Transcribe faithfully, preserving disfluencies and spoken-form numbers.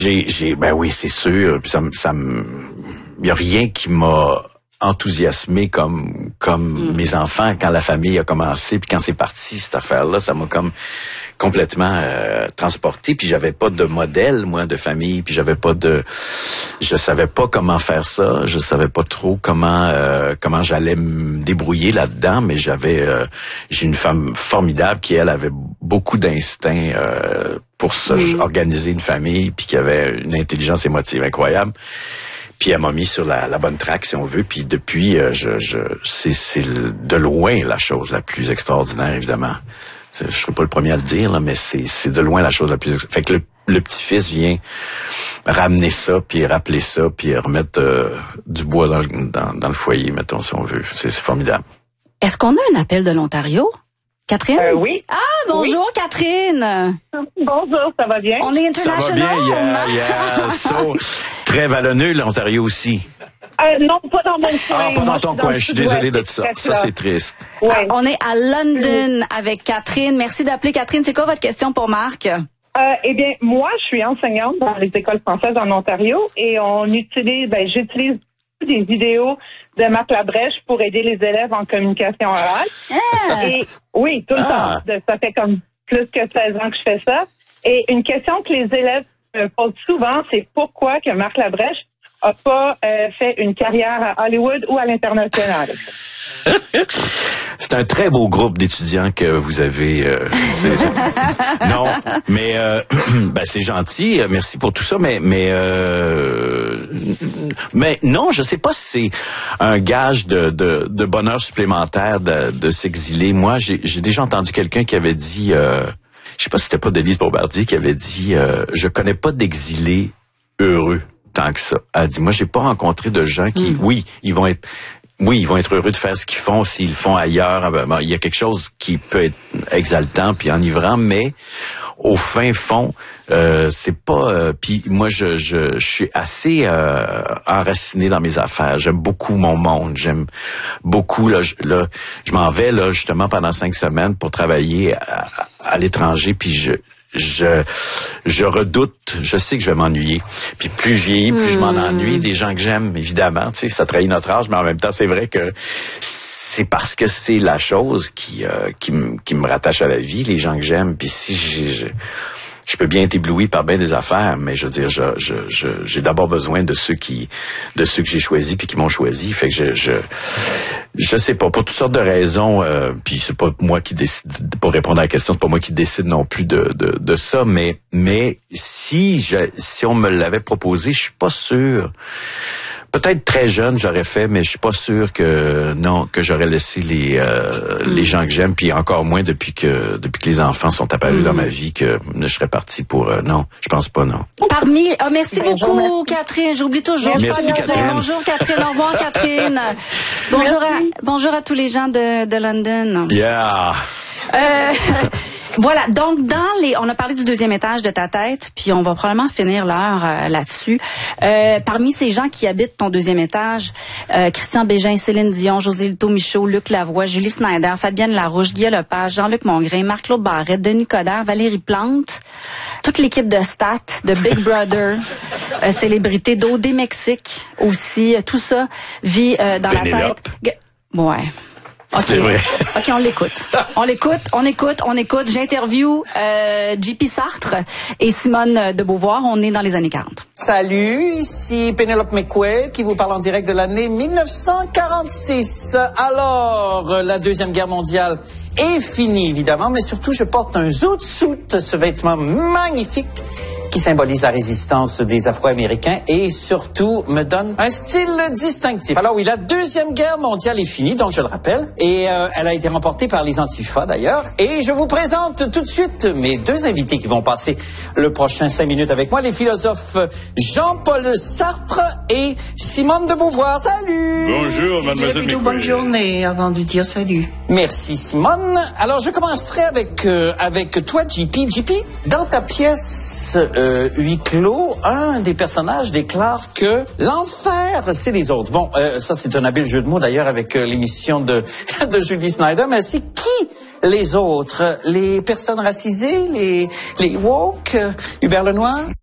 J'ai, j'ai, ben oui, c'est sûr. Puis ça, ça me, il y a rien qui m'a enthousiasmé comme comme mm. mes enfants quand la famille a commencé, puis quand c'est parti cette affaire-là, ça m'a comme complètement euh, transporté. Puis j'avais pas de modèle, moi, de famille. Puis j'avais pas de, je savais pas comment faire ça. Je savais pas trop comment euh, comment j'allais me débrouiller là-dedans. Mais j'avais, euh, j'ai une femme formidable qui elle avait beaucoup d'instinct euh, pour se mm. organiser une famille, puis qui avait une intelligence émotive incroyable. Puis elle m'a mis sur la, la bonne track, si on veut. Puis depuis, euh, je, je, c'est, c'est de loin la chose la plus extraordinaire, évidemment. Je serai pas le premier à le dire, là, mais c'est, c'est de loin la chose la plus... Fait que le, le petit-fils vient ramener ça, puis rappeler ça, puis remettre euh, du bois dans le, dans, dans le foyer, mettons, si on veut. C'est, c'est formidable. Est-ce qu'on a un appel de l'Ontario? Catherine? Euh, oui. Ah, bonjour, oui. Catherine. Bonjour, ça va bien? On est international. Ça va bien, yeah, yeah. So, très vallonneux, l'Ontario aussi. Euh, non, pas dans mon coin. Ah, pas dans ton coin, je suis désolé de ça. Ça, c'est triste. Ouais. Ah, on est à London avec Catherine. Merci d'appeler, Catherine. C'est quoi votre question pour Marc? Euh, eh bien, moi, je suis enseignante dans les écoles françaises en Ontario et on utilise, ben, j'utilise des vidéos de Marc Labrèche pour aider les élèves en communication orale. Ah. Et oui, tout le ah. temps. Ça fait comme plus que seize ans que je fais ça. Et une question que les élèves me posent souvent, c'est pourquoi que Marc Labrèche a pas euh, fait une carrière à Hollywood ou à l'international. C'est un très beau groupe d'étudiants que vous avez. Euh, c'est, c'est... Non, mais euh, ben c'est gentil. Merci pour tout ça, mais mais euh, mais non, je sais pas si c'est un gage de de, de bonheur supplémentaire de, de s'exiler. Moi, j'ai, j'ai déjà entendu quelqu'un qui avait dit, euh, je sais pas si c'était pas Denise Bombardier qui avait dit, euh, je connais pas d'exilés heureux tant que ça. Elle dit, moi, j'ai pas rencontré de gens qui, mmh. oui, ils vont être Oui, ils vont être heureux de faire ce qu'ils font. S'ils le font ailleurs, ben, il y a quelque chose qui peut être exaltant puis enivrant, mais au fin fond, euh, c'est pas... Euh, puis moi, je, je, je suis assez euh, enraciné dans mes affaires. J'aime beaucoup mon monde. J'aime beaucoup... Là, je, là, je m'en vais là justement pendant cinq semaines pour travailler à, à l'étranger, puis je... Je je redoute, je sais que je vais m'ennuyer. Puis plus je vieillis, plus mmh. je m'en ennuie des gens que j'aime, évidemment. Tu sais, ça trahit notre âge, mais en même temps, c'est vrai que c'est parce que c'est la chose qui euh, qui, m- qui me rattache à la vie, les gens que j'aime. Puis si j'ai... j'ai Je peux bien être ébloui par bien des affaires, mais je veux dire, je, je, je, j'ai d'abord besoin de ceux qui, de ceux que j'ai choisis puis qui m'ont choisi. Fait que je, je, je sais pas, pour toutes sortes de raisons. Euh, puis c'est pas moi qui décide. Pour répondre à la question, c'est pas moi qui décide non plus de, de, de ça. Mais, mais si je, si on me l'avait proposé, je suis pas sûr. Peut-être très jeune, j'aurais fait, mais je suis pas sûr que non que j'aurais laissé les euh, mm. les gens que j'aime, puis encore moins depuis que depuis que les enfants sont apparus mm. dans ma vie que je serais parti pour euh, non, je pense pas non. Parmi, oh, merci beaucoup merci. Catherine, j'oublie toujours. Merci je Catherine. Bonjour Catherine, au revoir Catherine. Bonjour à bonjour à tous les gens de de London. Yeah. Euh, voilà, donc dans les, on a parlé du deuxième étage de ta tête, puis on va probablement finir l'heure euh, là-dessus. Euh, parmi ces gens qui habitent ton deuxième étage, euh, Christian Bégin, Céline Dion, José Lito Michaud, Luc Lavoie, Julie Snyder, Fabienne Larouche, Guy Lepage, Jean-Luc Mongrain, Marc-Claude Barrette, Denis Coderre, Valérie Plante, toute l'équipe de Stat, de Big Brother, euh, célébrité d'O D Mexique aussi, euh, tout ça vit euh, dans Pénélope. la tête. Ouais. OK. C'est vrai. OK, on l'écoute. On l'écoute, on écoute, on écoute. J'interview euh, J P Sartre et Simone de Beauvoir. On est dans les années quarante. Salut, ici Pénélope McQuaid qui vous parle en direct de l'année dix-neuf cent quarante-six. Alors, la Deuxième Guerre mondiale est finie, évidemment, mais surtout, je porte un zoot-suit, ce vêtement magnifique qui symbolise la résistance des Afro-Américains et surtout me donne un style distinctif. Alors oui, la Deuxième Guerre mondiale est finie, donc je le rappelle, et euh, elle a été remportée par les Antifas d'ailleurs. Et je vous présente tout de suite mes deux invités qui vont passer le prochain cinq minutes avec moi, les philosophes Jean-Paul Sartre et Simone de Beauvoir. Salut! Bonjour, mademoiselle plutôt bonne journée avant de dire salut. Merci Simone. Alors je commencerai avec euh, avec toi J P. J P, dans ta pièce euh, huis clos, un des personnages déclare que l'enfer c'est les autres. Bon, euh, ça c'est un habile jeu de mots d'ailleurs avec euh, l'émission de de Julie Snyder, mais c'est qui les autres? Les personnes racisées, les les woke, euh, Hubert Lenoir?